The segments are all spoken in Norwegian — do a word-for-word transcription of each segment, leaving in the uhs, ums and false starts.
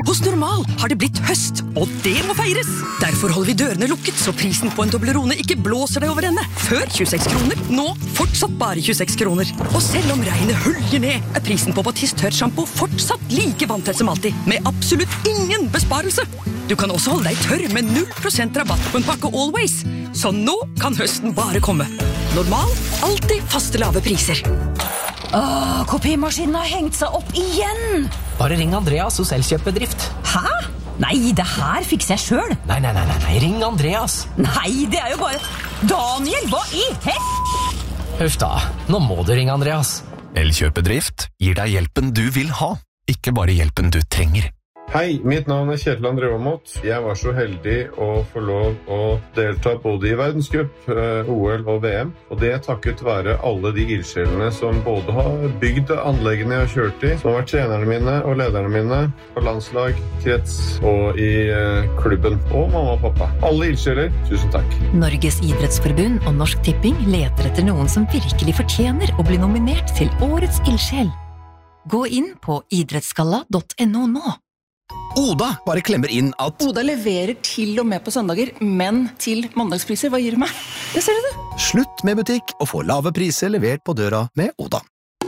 Hos Normal har det blitt høst, og det må feires! Derfor holder vi dørene lukket, så prisen på en Toblerone ikke blåser deg over ende. Før tjueseks kroner, nå fortsatt bare tjueseks kroner. Og selv om regnet hølger ned, er prisen på Batiste tørrshampoo fortsatt like vanntett som alltid, med absolutt ingen besparelse. Du kan også holde deg tørr med null prosent rabatt på en pakke Always. Så nå kan høsten bare komme. Normal, alltid faste lave priser. Åh, kopimaskinen har hengt seg opp igjen! Bare ring Andreas hos Elkjøp-bedrift. Hæ? Nei, det her fikser jeg selv. Nei, nei, nei, nei, ring Andreas. Nei, det er jo bare... Daniel, hva i hel... Huff da, nå må du ringe Andreas. Elkjøp-bedrift gir deg hjelpen du vil ha, ikke bare hjelpen du trenger. Hei, mitt navn er Kjetil André Aamodt. Jeg var så heldig å få lov å delta både i verdenscup, O L og V M. Og det er takket være alle de ildsjelene som både har bygd anleggene jeg har kjørt i, som har vært trenerne mine og lederne mine på landslag, krets og i klubben. Og mamma og pappa. Alle ildsjeler, tusen takk. Norges idrettsforbund og Norsk Tipping leter etter noen som virkelig fortjener å bli nominert til Årets ildsjel. Gå inn på idrettsgalla punktum no nå. Oda bare klemmer inn at Oda leverer til og med på søndager, men til mandagspriser. Hva gir du meg? Det ser du. Slutt med butikk og få lave priser levert på døra med Oda.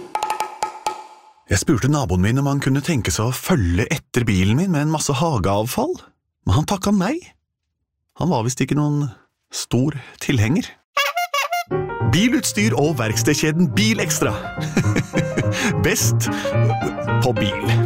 Jeg spurte naboen min om han kunne tenke seg å følge etter bilen min med en masse hageavfall, men han takket nei. Han var vist ikke noen stor tilhenger. Bilutstyr og verkstedkjeden Bilekstra. Best på bil.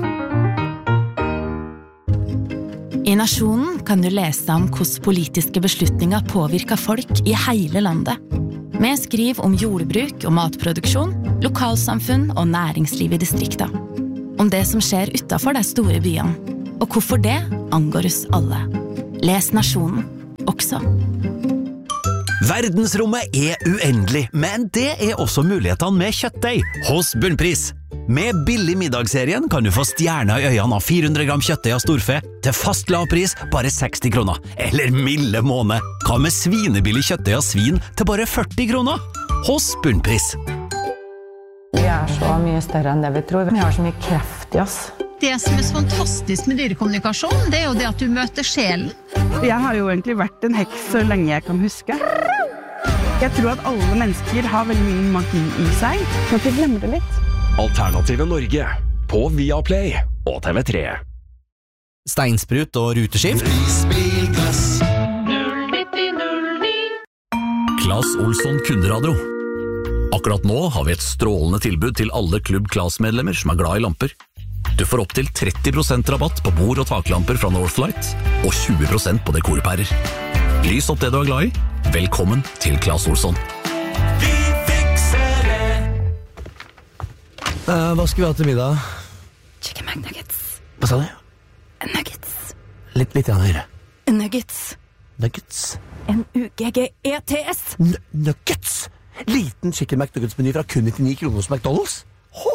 I Nasjonen kan du lese om hvordan politiske beslutninger påvirker folk i hele landet. Vi skriver om jordbruk og matproduksjon, lokalsamfunn og næringsliv i distrikta. Om det som skjer utenfor de store byene, og hvorfor det angår oss alle. Les Nasjonen også. Verdensrommet er uendelig, men det er også mulighetene med kjøttdeig hos Bunnpris. Med billig middagsserien kan du få stjerner i øynene av fire hundre gram kjøttdeig av storfe til fast lavpris bare seksti kroner. Eller milde måned. Hva med svinebillig kjøttdeig av svin til bare førti kroner? Hos Bunnpris. Vi er så mye større enn det vi tror. Vi har så mye kreft i oss. Det som er så fantastisk med dyrekommunikasjon, det er jo det at du møter sjelen. Jeg har jo egentlig vært en heks så lenge jeg kan huske. Jeg tror at alle mennesker har veldig mye magi i seg, så at vi glemmer det litt. Alternative Norge på Viaplay og T V tre. Steinsprut og ruteskift. Claes Olsson Kunderadio. Akkurat nå har vi et strålende tilbud til alle Klubb Claes-medlemmer som er glad i lamper. Du får opp til tretti prosent rabatt på bord- og taklamper fra Northlight og tjue prosent på dekorpærer. Lys opp det du er glad i. Velkommen til Claes Olsson. Uh, hva skal vi ha til middag? Chicken McNuggets. Hva sa du? Nuggets. Litt, litt grann høyere. Nuggets. Nuggets. N U G G E T S. N Nuggets? Liten chicken McNuggets-meny fra kun nittini kroner hos McDonald's? Hå!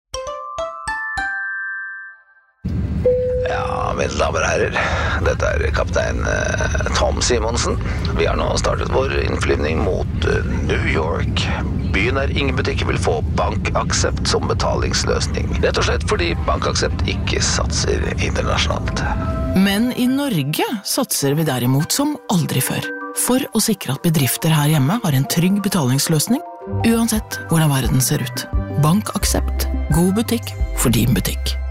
Ja, mine damer og herrer, dette er kaptein eh, Tom Simonsen. Vi har nå startet vår innflyvning mot eh, New York. Byen der ingen butikker vil få BankAksept som betalingsløsning. Rett og slett fordi BankAksept ikke satser internasjonalt. Men i Norge satser vi derimot som aldri før. For å sikre at bedrifter her hjemme har en trygg betalingsløsning, uansett hvordan verden ser ut. BankAksept. God butikk for din butikk.